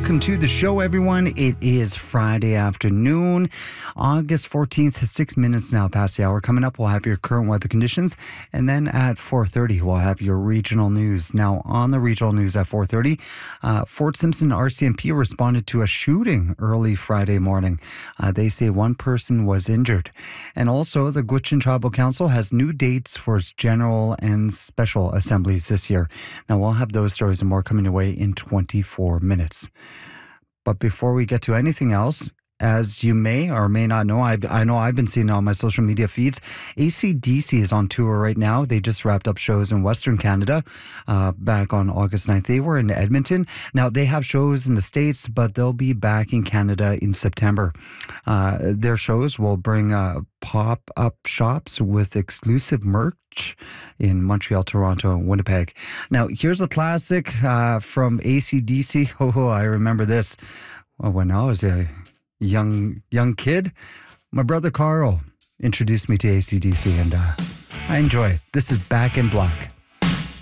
welcome to the show, everyone. It is Friday afternoon, August 14th, 6 minutes now past the hour. Coming up, we'll have your current weather conditions, and then at 4:30, we'll have your regional news. Now, on the regional news at 4:30, Fort Simpson RCMP responded to a shooting early Friday morning. They say one person was injured. And also, the Gwich'in Tribal Council has new dates for its general and special assemblies this year. Now, we'll have those stories and more coming away in 24 minutes. But before we get to anything else, as you may or may not know, I know I've been seeing it on my social media feeds, AC/DC is on tour right now. They just wrapped up shows in Western Canada back on August 9th. They were in Edmonton. Now, they have shows in the States, but they'll be back in Canada in September. Their shows will bring pop-up shops with exclusive merch in Montreal, Toronto, and Winnipeg. Now, here's a classic from AC/DC. Oh, I remember this when I was a young kid. My brother Carl introduced me to AC/DC, and I enjoy it. This is Back in Black.